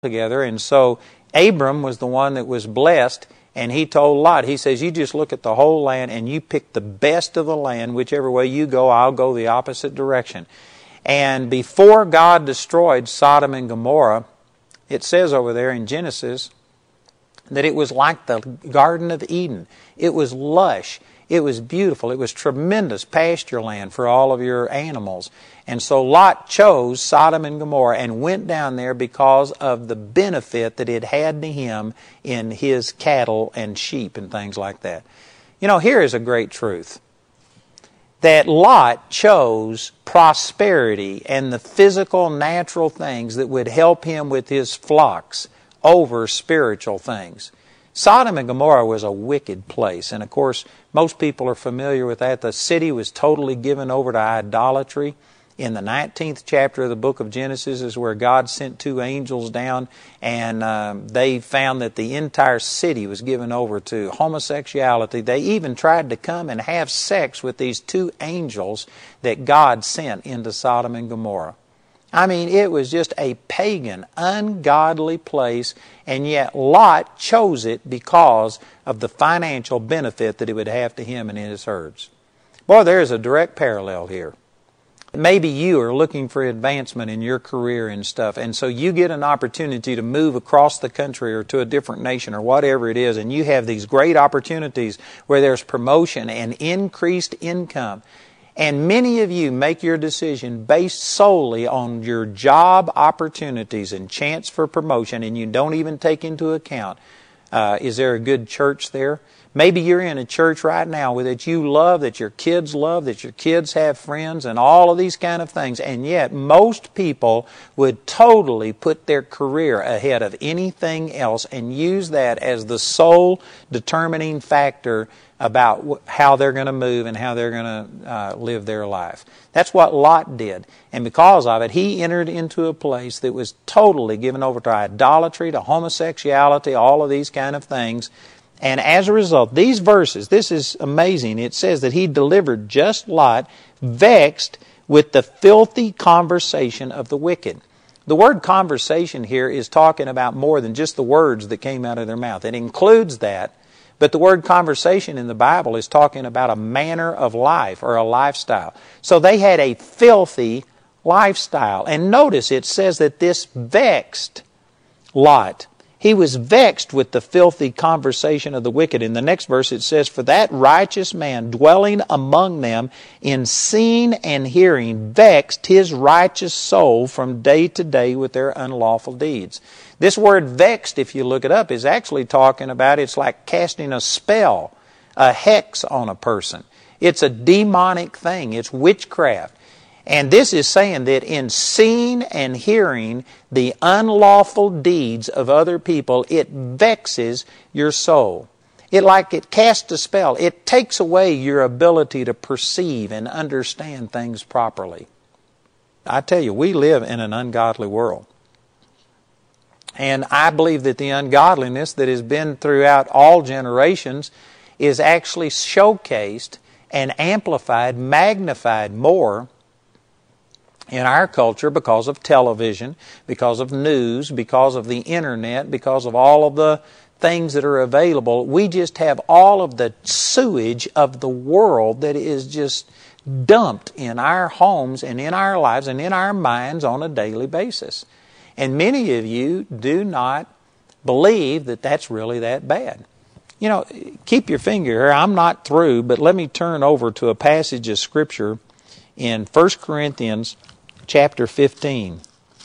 together. And so Abram was the one that was blessed, and he told Lot, he says, you just look at the whole land and you pick the best of the land. Whichever way you go, I'll go the opposite direction. And before God destroyed Sodom and Gomorrah, it says over there in Genesis that it was like the Garden of Eden. It was lush. It was beautiful. It was tremendous pasture land for all of your animals. And so Lot chose Sodom and Gomorrah and went down there because of the benefit that it had to him in his cattle and sheep and things like that. You know, here is a great truth. That Lot chose prosperity and the physical, natural things that would help him with his flocks over spiritual things. Sodom and Gomorrah was a wicked place, and of course, most people are familiar with that. The city was totally given over to idolatry. In the 19th chapter of the book of Genesis is where God sent two angels down, and they found that the entire city was given over to homosexuality. They even tried to come and have sex with these two angels that God sent into Sodom and Gomorrah. I mean, it was just a pagan, ungodly place, and yet Lot chose it because of the financial benefit that it would have to him and his herds. Boy, there's a direct parallel here. Maybe you are looking for advancement in your career and stuff, and so you get an opportunity to move across the country or to a different nation or whatever it is, and you have these great opportunities where there's promotion and increased income. And many of you make your decision based solely on your job opportunities and chance for promotion, and you don't even take into account, is there a good church there? Maybe you're in a church right now that you love, that your kids love, that your kids have friends, and all of these kind of things. And yet, most people would totally put their career ahead of anything else and use that as the sole determining factor about how they're going to move and how they're going to live their life. That's what Lot did. And because of it, he entered into a place that was totally given over to idolatry, to homosexuality, all of these kind of things. And as a result, these verses, this is amazing. It says that he delivered just Lot, vexed with the filthy conversation of the wicked. The word conversation here is talking about more than just the words that came out of their mouth. It includes that, but the word conversation in the Bible is talking about a manner of life or a lifestyle. So they had a filthy lifestyle. And notice it says that this vexed Lot. He was vexed with the filthy conversation of the wicked. In the next verse it says, for that righteous man dwelling among them in seeing and hearing vexed his righteous soul from day to day with their unlawful deeds. This word vexed, if you look it up, is actually talking about, it's like casting a spell, a hex on a person. It's a demonic thing. It's witchcraft. And this is saying that in seeing and hearing the unlawful deeds of other people, it vexes your soul. It casts a spell. It takes away your ability to perceive and understand things properly. I tell you, we live in an ungodly world. And I believe that the ungodliness that has been throughout all generations is actually showcased and amplified, magnified more in our culture because of television, because of news, because of the internet, because of all of the things that are available. We just have all of the sewage of the world that is just dumped in our homes and in our lives and in our minds on a daily basis. And many of you do not believe that that's really that bad. You know, keep your finger here. I'm not through, but let me turn over to a passage of Scripture in 1 Corinthians chapter 15.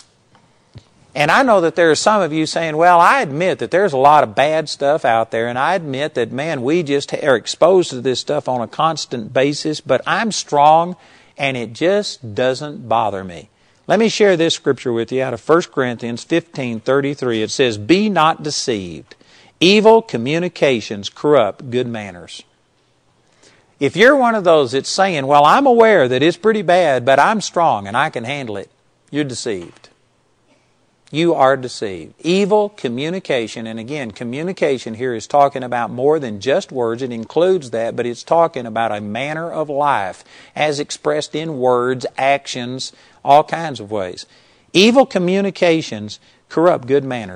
And I know that there are some of you saying, well, I admit that there's a lot of bad stuff out there, and I admit that, man, we just are exposed to this stuff on a constant basis, but I'm strong, and it just doesn't bother me. Let me share this scripture with you out of 1 Corinthians 15:33. It says, be not deceived. Evil communications corrupt good manners. If you're one of those that's saying, well, I'm aware that it's pretty bad, but I'm strong and I can handle it, you're deceived. You are deceived. Evil communication, and again, communication here is talking about more than just words. It includes that, but it's talking about a manner of life as expressed in words, actions, all kinds of ways. Evil communications corrupt good manners.